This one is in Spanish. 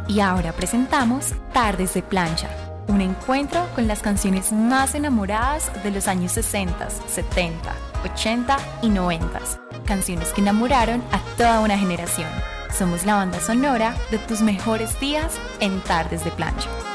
Y ahora presentamos Tardes de Plancha, un encuentro con las canciones más enamoradas de los años 60, 70, 80 y 90. Canciones que enamoraron a toda una generación. Somos la banda sonora de tus mejores días en Tardes de Plancha.